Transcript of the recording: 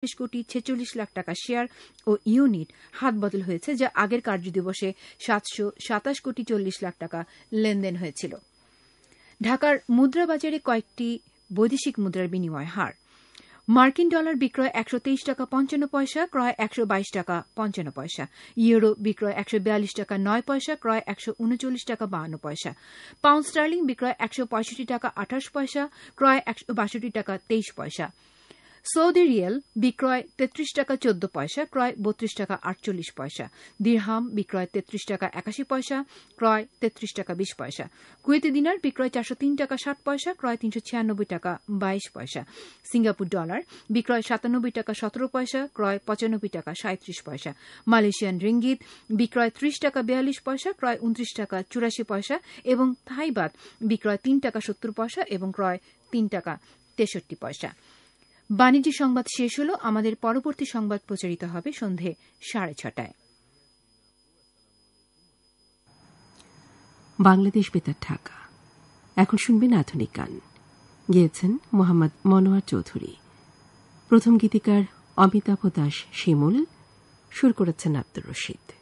কোটি 46 লাখ টাকা শেয়ার ও ইউনিট হাতবদল হয়েছে, যা আগের কার্যদিবসে 727 কোটি 40 লাখ টাকা লেনদেন হয়েছিল। ঢাকার মুদ্রা বাজারে কয়েকটি বৈদেশিক মুদ্রার বিনিময় হার। মার্কিন ডলার বিক্রয় 123 টাকা 55 পয়সা, ক্রয় 122 টাকা 55 পয়সা। ইউরো বিক্রয় 142 টাকা 9 পয়সা, ক্রয় 139 টাকা 52 পয়সা। পাউন্ড স্টার্লিং বিক্রয় 165 টাকা 28 পয়সা, ক্রয় 162 টাকা 23 পয়সা। সৌদি রিয়াল বিক্রয় 33 টাকা 14 পয়সা, ক্রয় 32 টাকা 48 পয়সা। দিরহাম বিক্রয় 33 টাকা 81 পয়সা, ক্রয় 33 টাকা 20 পয়সা। কুয়েতি দিনার বিক্রয় 403 টাকা 60 পয়সা, ক্রয় 396 টাকা 22 পয়সা। সিঙ্গাপুর ডলার বিক্রয় 97 টাকা 17 পয়সা, ক্রয় 95 টাকা 37 পয়সা। মালয়েশিয়ান রিঙ্গিত বিক্রয় 30 টাকা 42 পয়সা, ক্রয় 29 টাকা 84 পয়সা এবং থাই বাত বিক্রয় 3 টাকা 70 পয়সা এবং ক্রয় 3 টাকা 63 পয়সা। বাণিজ্য সংবাদ শেষ হল। আমাদের পরবর্তী সংবাদ প্রচারিত হবে সন্ধে 6:30টায়। বাংলাদেশ বেতার ঢাকা। এখন শুনবেন আধুনিক গান। গেয়েছেন মোহাম্মদ মনোয়ার চৌধুরী। প্রথম গীতিকার অমিতাভ দাস শিমুল, সুর করেছেন আব্দুর রশিদ।